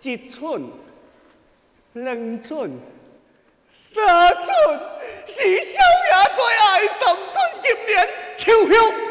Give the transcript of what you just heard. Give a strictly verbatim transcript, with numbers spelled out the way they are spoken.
一寸、两寸、三寸，是小爷最爱三寸金莲秋香。